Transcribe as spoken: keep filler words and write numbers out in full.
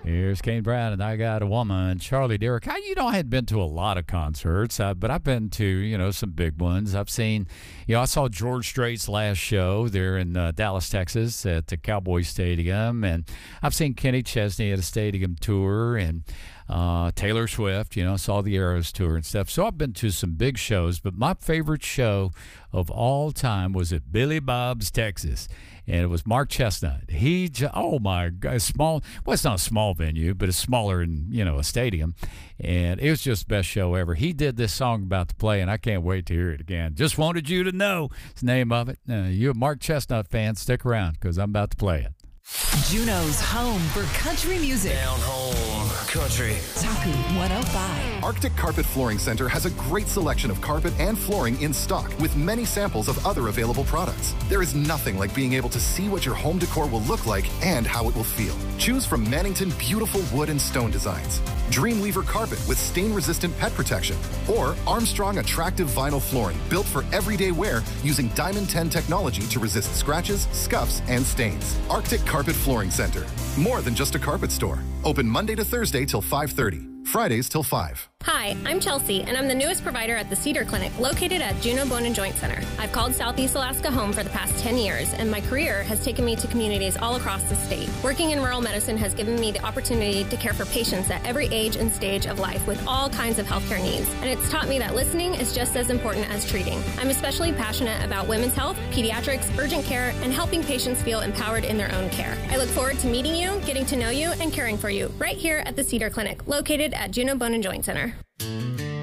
Here's Kane Brown and I Got a Woman. Charlie Derrick. I, you know, I hadn't been to a lot of concerts, uh, but I've been to, you know, some big ones. I've seen, you know, I saw George Strait's last show there in uh, Dallas, Texas at the Cowboy Stadium. And I've seen Kenny Chesney at a stadium tour and uh, Taylor Swift, you know, saw the Eras tour and stuff. So I've been to some big shows, but my favorite show of all time was at Billy Bob's, Texas. And it was Mark Chestnut. He, oh my God, small, well, it's not a small venue, but it's smaller than, you know, a stadium. And it was just the best show ever. He did this song about to play, and I can't wait to hear it again. Just wanted you to know the name of it. Uh, you're a Mark Chestnut fan, stick around because I'm about to play it. Juneau's home for country music. Down home country. Taku one oh five. Arctic Carpet Flooring Center has a great selection of carpet and flooring in stock with many samples of other available products. There is nothing like being able to see what your home decor will look like and how it will feel. Choose from Mannington beautiful wood and stone designs, Dreamweaver carpet with stain-resistant pet protection, or Armstrong attractive vinyl flooring built for everyday wear using Diamond ten technology to resist scratches, scuffs, and stains. Arctic Carpet Flooring Center. More than just a carpet store. Open Monday to Thursday till five thirty. Fridays till five. Hi, I'm Chelsea, and I'm the newest provider at the Cedar Clinic, located at Juneau Bone and Joint Center. I've called Southeast Alaska home for the past ten years, and my career has taken me to communities all across the state. Working in rural medicine has given me the opportunity to care for patients at every age and stage of life with all kinds of healthcare needs, and it's taught me that listening is just as important as treating. I'm especially passionate about women's health, pediatrics, urgent care, and helping patients feel empowered in their own care. I look forward to meeting you, getting to know you, and caring for you right here at the Cedar Clinic, located at Juneau Bone and Joint Center.